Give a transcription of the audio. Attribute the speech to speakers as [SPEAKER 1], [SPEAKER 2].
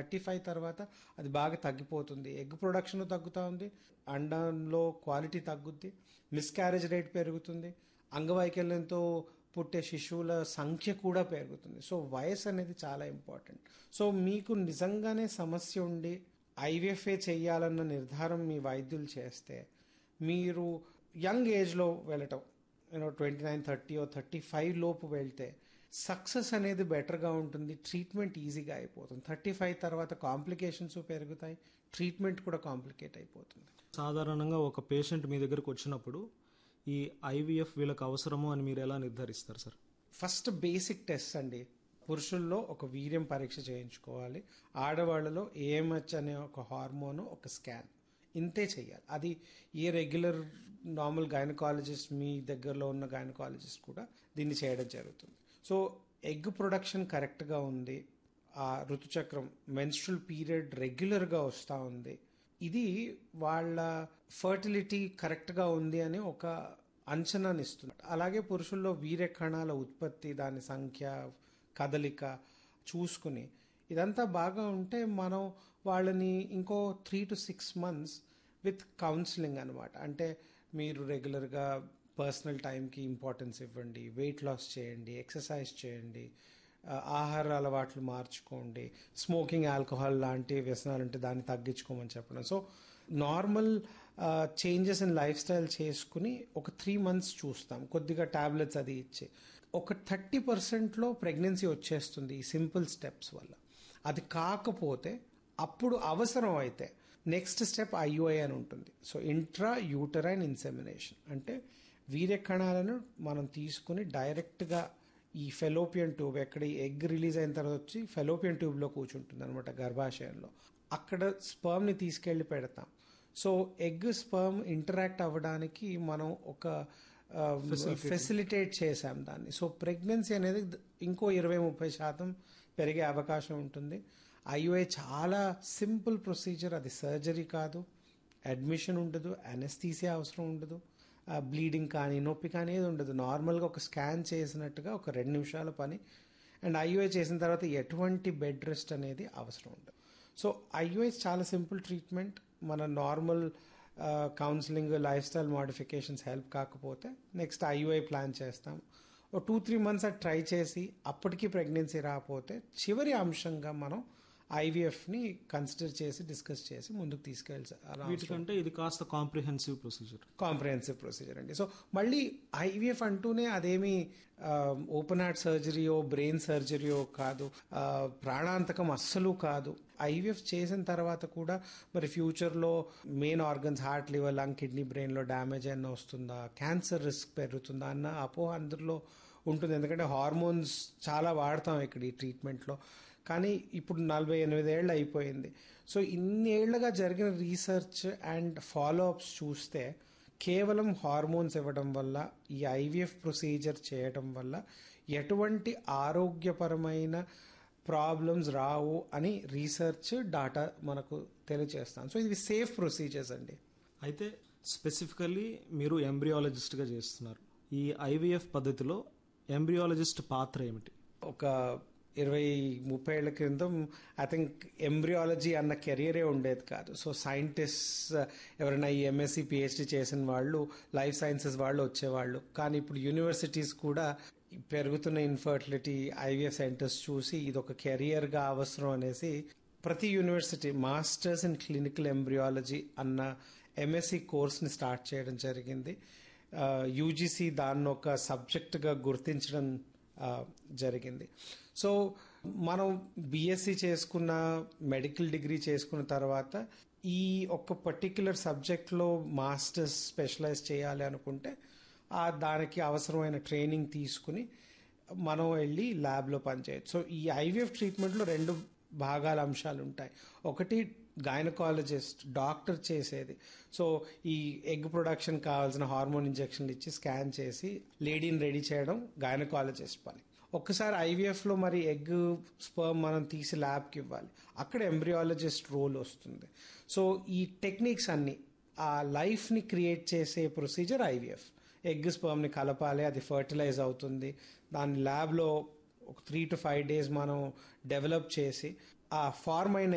[SPEAKER 1] 35 తర్వాత అది బాగా తగ్గిపోతుంది. ఎగ్ ప్రొడక్షన్ తగ్గుతూ ఉంది, అండంలో క్వాలిటీ తగ్గుద్ది, మిస్క్యారేజ్ రేట్ పెరుగుతుంది, అంగవైకల్యంతో పుట్టే శిశువుల సంఖ్య కూడా పెరుగుతుంది. సో వయసు అనేది చాలా ఇంపార్టెంట్. సో మీకు నిజంగానే సమస్య ఉండి ఐవీఎఫ్ఏ చేయాలన్న నిర్ధారం మీ వైద్యులు చేస్తే మీరు యంగ్ ఏజ్లో వెళ్ళటం, 29, 30 35 లోపు వెళ్తే సక్సెస్ అనేది బెటర్గా ఉంటుంది, ట్రీట్మెంట్ ఈజీగా అయిపోతుంది. 35 తర్వాత కాంప్లికేషన్స్ పెరుగుతాయి, ట్రీట్మెంట్ కూడా కాంప్లికేట్ అయిపోతుంది.
[SPEAKER 2] సాధారణంగా ఒక పేషెంట్ మీ దగ్గరకు వచ్చినప్పుడు ఈ ఐవీఎఫ్ వీళ్ళకి అవసరము అని మీరు ఎలా నిర్ధారిస్తారు సార్?
[SPEAKER 1] ఫస్ట్ బేసిక్ టెస్ట్ అండి. పురుషుల్లో ఒక వీర్యం పరీక్ష చేయించుకోవాలి, ఆడవాళ్ళలో ఏఎంహెచ్ అనే ఒక హార్మోన్, ఒక స్కాన్, ఇంతే చెయ్యాలి. అది ఏ రెగ్యులర్ నార్మల్ గైనకాలజిస్ట్, మీ దగ్గరలో ఉన్న గైనకాలజిస్ట్ కూడా దీన్ని చేయడం జరుగుతుంది. సో ఎగ్ ప్రొడక్షన్ కరెక్ట్గా ఉంది, ఆ ఋతుచక్రం మెన్స్ట్రల్ పీరియడ్ రెగ్యులర్గా వస్తూ ఉంది, ఇది వాళ్ళ ఫర్టిలిటీ కరెక్ట్గా ఉంది అని ఒక అంచనాని ఇస్తుంది. అలాగే పురుషుల్లో వీర్య కణాల ఉత్పత్తి, దాని సంఖ్య, కదలిక చూసుకుని ఇదంతా బాగా ఉంటే మనం వాళ్ళని ఇంకో 3 to 6 months విత్ కౌన్సిలింగ్ అనమాట. అంటే మీరు రెగ్యులర్గా పర్సనల్ టైంకి ఇంపార్టెన్స్ ఇవ్వండి, వెయిట్ లాస్ చేయండి, ఎక్సర్సైజ్ చేయండి, ఆహార అలవాట్లు మార్చుకోండి, స్మోకింగ్, ఆల్కహాల్ లాంటి వ్యసనాలు ఉంటే దాన్ని తగ్గించుకోమని చెప్పడం. So normal changes in life style చేసుకుని ఒక 3 months చూస్తాం, కొద్దిగా టాబ్లెట్స్ అది ఇచ్చి. ఒక 30%లో ప్రెగ్నెన్సీ వచ్చేస్తుంది ఈ సింపుల్ స్టెప్స్ వల్ల. అది కాకపోతే అప్పుడు అవసరం అయితే నెక్స్ట్ స్టెప్ ఐయుఐ అని ఉంటుంది. సో ఇంట్రా యూటరైన్ ఇన్సెమినేషన్ అంటే వీర్య కణాలను మనం తీసుకుని డైరెక్ట్గా ఈ ఫెలోపియన్ ట్యూబ్, ఎక్కడ ఈ ఎగ్ రిలీజ్ అయిన తర్వాత వచ్చి ఫెలోపియన్ ట్యూబ్లో కూర్చుంటుంది అనమాట, గర్భాశయంలో. అక్కడ స్పర్మ్ని తీసుకెళ్లి పెడతాం. సో ఎగ్ స్పర్మ్ ఇంటరాక్ట్ అవ్వడానికి మనం ఒక ఫెసిలిటేట్ చేశాం దాన్ని. సో ప్రెగ్నెన్సీ అనేది ఇంకో 20-30% పెరిగే అవకాశం ఉంటుంది. ఐయుఐ చాలా సింపుల్ ప్రొసీజర్, అది సర్జరీ కాదు, అడ్మిషన్ ఉండదు, అనెస్థీసియా అవసరం ఉండదు, బ్లీడింగ్ కానీ నొప్పి కానీ ఏది ఉండదు. నార్మల్గా ఒక స్కాన్ చేసినట్టుగా ఒక 2 నిమిషాల పని. అండ్ ఐయుఐ చేసిన తర్వాత ఎటువంటి బెడ్ రెస్ట్ అనేది అవసరం ఉండదు. సో ఐయుఐ చాలా సింపుల్ ట్రీట్మెంట్. మన normal counselling, life style modifications help కాకపోతే నెక్స్ట్ ఐయుఐ ప్లాన్ చేస్తాం. ఓ 2-3 months అది ట్రై చేసి అప్పటికీ ప్రెగ్నెన్సీ రాకపోతే చివరి అంశంగా మనం ఐవీఎఫ్ని కన్సిడర్ చేసి డిస్కస్ చేసి ముందుకు తీసుకెళ్ళాలి.
[SPEAKER 2] వీటికంటే ఇది కాస్త కాంప్రిహెన్సివ్ ప్రొసీజర్
[SPEAKER 1] అండి. సో మళ్ళీ ఐవీఎఫ్ అంటూనే అదేమి ఓపెన్ హార్ట్ సర్జరీయో బ్రెయిన్ సర్జరీయో కాదు, ప్రాణాంతకం అస్సలు కాదు. ఐవీఎఫ్ చేసిన తర్వాత కూడా మరి ఫ్యూచర్లో main organs heart, liver, lung, kidney, బ్రెయిన్లో డ్యామేజ్ అయినా వస్తుందా, క్యాన్సర్ రిస్క్ పెరుగుతుందా అన్న అపోహ అందరిలో ఉంటుంది. ఎందుకంటే హార్మోన్స్ చాలా వాడతాం ఇక్కడ ఈ ట్రీట్మెంట్లో. కానీ ఇప్పుడు 48 ఏళ్ళు అయిపోయింది. సో ఇన్ని ఏళ్లుగా జరిగిన రీసెర్చ్ అండ్ ఫాలోఅప్స్ చూస్తే కేవలం హార్మోన్స్ ఇవ్వడం వల్ల, ఈ ఐవీఎఫ్ ప్రొసీజర్ చేయడం వల్ల ఎటువంటి ఆరోగ్యపరమైన ప్రాబ్లమ్స్ రావు అని రీసెర్చ్ డాటా మనకు తెలియజేస్తాను. సో ఇది సేఫ్ ప్రొసీజర్స్ అండి.
[SPEAKER 2] అయితే స్పెసిఫికల్లీ మీరు ఎంబ్రియాలజిస్ట్గా చేస్తున్నారు. ఈ ఐవీఎఫ్ పద్ధతిలో ఎంబ్రియాలజిస్ట్ పాత్ర ఏమిటి?
[SPEAKER 1] ఒక 20-30 ఏళ్ల క్రితం ఐ థింక్ ఎంబ్రియాలజీ అన్న కెరియరే ఉండేది కాదు. సో సైంటిస్ట్ ఎవరైనా ఈ ఎంఎస్సీ పిహెచ్డి చేసిన వాళ్ళు, లైఫ్ సైన్సెస్ వాళ్ళు వచ్చేవాళ్ళు. కానీ ఇప్పుడు యూనివర్సిటీస్ కూడా పెరుగుతున్న ఇన్ఫర్టిలిటీ, ఐవీఎఫ్ సెంటర్స్ చూసి ఇది ఒక కెరియర్గా అవసరం అనేసి ప్రతి university masters in clinical embryology అన్న ఎంఎస్సీ కోర్స్ని స్టార్ట్ చేయడం జరిగింది. యూజీసీ దాన్ని ఒక సబ్జెక్టుగా గుర్తించడం జరిగింది. సో మనం బీఎస్సీ చేసుకున్న, మెడికల్ డిగ్రీ చేసుకున్న తర్వాత ఈ ఒక పర్టిక్యులర్ సబ్జెక్ట్లో మాస్టర్స్ స్పెషలైజ్ చేయాలి అనుకుంటే దానికి అవసరమైన ట్రైనింగ్ తీసుకుని మనం వెళ్ళి ల్యాబ్లో పనిచేయచ్చు. సో ఈ ఐవీఎఫ్ ట్రీట్మెంట్లో 2 భాగాల అంశాలు ఉంటాయి. ఒకటి గైనకాలజిస్ట్, డాక్టర్ చేసేది. సో ఈ ఎగ్ ప్రొడక్షన్ కావాల్సిన హార్మోన్ ఇంజెక్షన్లు ఇచ్చి స్కాన్ చేసి లేడీని రెడీ చేయడం గైనకాలజిస్ట్ పని. ఒక్కసారి ఐవీఎఫ్లో మరి ఎగ్ స్పర్మ్ మనం తీసి ల్యాబ్కి ఇవ్వాలి, అక్కడ ఎంబ్రియాలజిస్ట్ రోల్ వస్తుంది. సో ఈ టెక్నిక్స్ అన్ని ఆ లైఫ్ని క్రియేట్ చేసే ప్రొసీజర్ ఐవీఎఫ్. ఎగ్ స్పర్మ్ని కలపాలి, అది ఫర్టిలైజ్ అవుతుంది, దాన్ని ల్యాబ్లో ఒక 3 to 5 days మనం డెవలప్ చేసి ఆ ఫార్మ్ అయిన